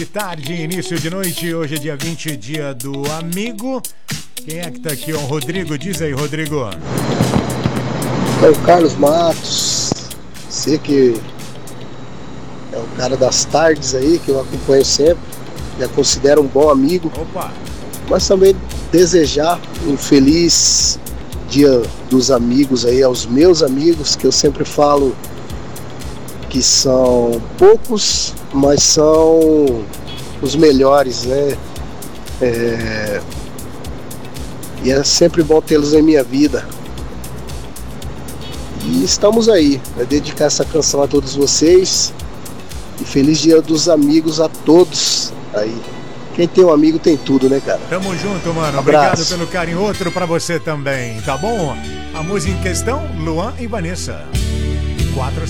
Tarde, início de noite, hoje é dia 20, dia do amigo. Quem é que tá aqui? O Rodrigo, diz aí, Rodrigo. É o Carlos Matos, você que é o cara das tardes aí, que eu acompanho sempre, já considero um bom amigo. Opa! Mas também desejar um feliz dia dos amigos aí, aos meus amigos, que eu sempre falo que são poucos, mas são os melhores, né? E é sempre bom tê-los em minha vida. E estamos aí, vai dedicar essa canção a todos vocês. E feliz dia dos amigos a todos aí. Quem tem um amigo tem tudo, né, cara? Tamo junto, mano. Abraço. Obrigado pelo carinho. Outro pra você também, tá bom? A música em questão, Luan e Vanessa. 4